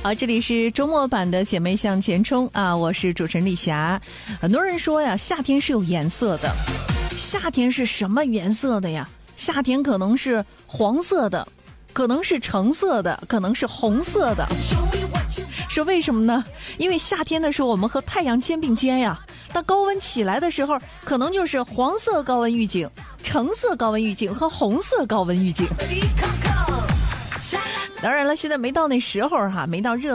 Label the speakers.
Speaker 1: 好，这里是周末版的姐妹向前冲啊，我是主持人丽霞。很多人说呀，夏天是有颜色的，夏天是什么颜色的呀？夏天可能是黄色的，可能是橙色的，可能是红色的。说为什么呢？因为夏天的时候我们和太阳肩并肩呀，当高温起来的时候，可能就是黄色高温预警、橙色高温预警和红色高温预警。当然了，现在没到那时候哈，没到热